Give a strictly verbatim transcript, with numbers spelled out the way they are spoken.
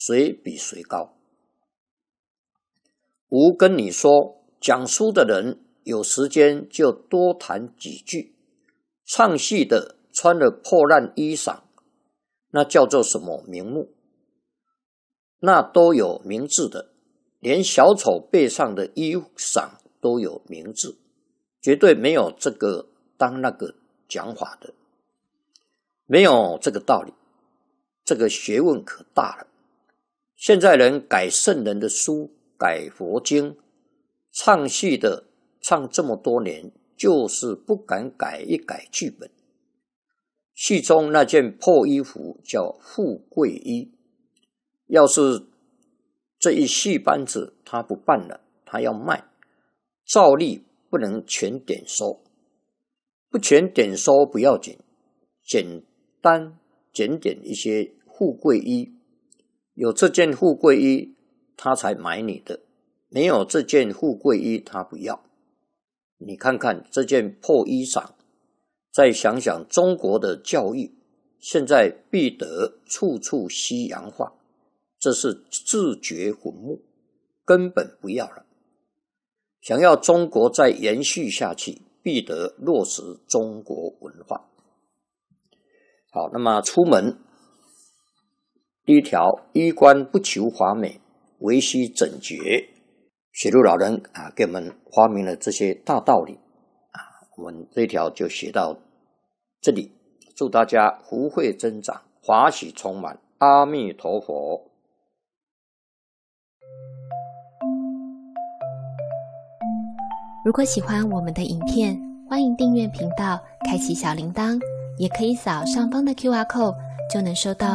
谁比谁高。吾跟你说，讲书的人有时间就多谈几句，唱戏的穿了破烂衣裳，那叫做什么名目？那都有名字的，连小丑背上的衣裳都有名字，绝对没有这个当那个讲法的，没有这个道理，这个学问可大了。现在人改圣人的书，改佛经，唱戏的唱这么多年，就是不敢改一改剧本。戏中那件破衣服叫富贵衣，要是这一戏班子他不办了，他要卖，照例不能全点收。不全点收不要紧，简单检点一些富贵衣，有这件富贵衣他才买你的，没有这件富贵衣他不要。你看看这件破衣裳，再想想中国的教育，现在必得处处西洋化，这是自掘坟墓，根本不要了。想要中国再延续下去，必得落实中国文化。好，那么出门第一条，衣冠不求华美，唯须整洁。雪鹿老人啊，给我们发明了这些大道理啊，我们这一条就学到这里。祝大家福慧增长，法喜充满，阿弥陀佛。 如果喜欢我们的影片，欢迎订阅频道，开启小铃铛，也可以扫上方的 Q R code，就能收到